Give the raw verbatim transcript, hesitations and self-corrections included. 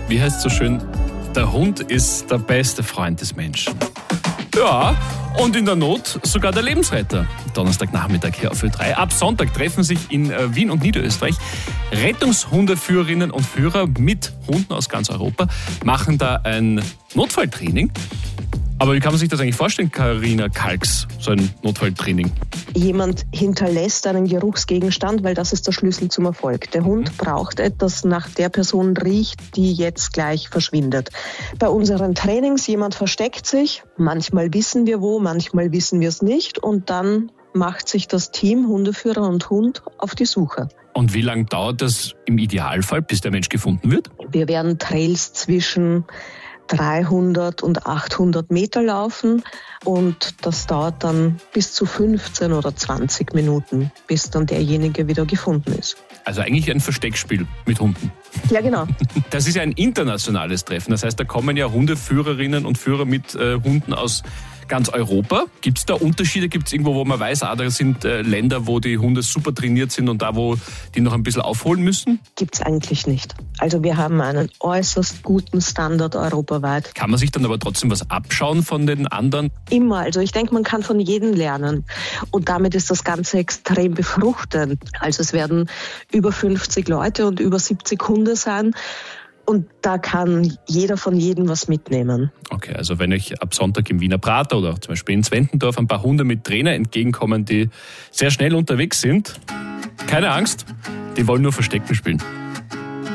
wie heißt es so schön, der Hund ist der beste Freund des Menschen. Ja, und in der Not sogar der Lebensretter. Donnerstagnachmittag hier auf Ö drei. Ab Sonntag treffen sich in Wien und Niederösterreich Rettungshundeführerinnen und Führer mit Hunden aus ganz Europa, machen da ein Notfalltraining. Aber wie kann man sich das eigentlich vorstellen, Carina Kalks, so ein Notfalltraining? Jemand hinterlässt einen Geruchsgegenstand, weil das ist der Schlüssel zum Erfolg. Der Hund braucht etwas, nach der Person riecht, die jetzt gleich verschwindet. Bei unseren Trainings, jemand versteckt sich, manchmal wissen wir wo, manchmal wissen wir es nicht und dann macht sich das Team, Hundeführer und Hund, auf die Suche. Und wie lange dauert das im Idealfall, bis der Mensch gefunden wird? Wir werden Trails zwischen dreihundert und achthundert Meter laufen und das dauert dann bis zu fünfzehn oder zwanzig Minuten, bis dann derjenige wieder gefunden ist. Also eigentlich ein Versteckspiel mit Hunden. Ja, genau. Das ist ja ein internationales Treffen. Das heißt, da kommen ja Hundeführerinnen und Führer mit äh, Hunden aus ganz Europa. Gibt es da Unterschiede? Gibt es irgendwo, wo man weiß, ah, da sind äh, Länder, wo die Hunde super trainiert sind und da, wo die noch ein bisschen aufholen müssen? Gibt es eigentlich nicht. Also wir haben einen äußerst guten Standard europaweit. Kann man sich dann aber trotzdem was abschauen von den anderen? Immer. Also ich denke, man kann von jedem lernen. Und damit ist das Ganze extrem befruchtend. Also es werden über fünfzig Leute und über siebzig Hunde sein. Und da kann jeder von jedem was mitnehmen. Okay, also wenn euch ab Sonntag im Wiener Prater oder zum Beispiel in Zwentendorf ein paar Hunde mit Trainer entgegenkommen, die sehr schnell unterwegs sind, keine Angst, die wollen nur Verstecken spielen.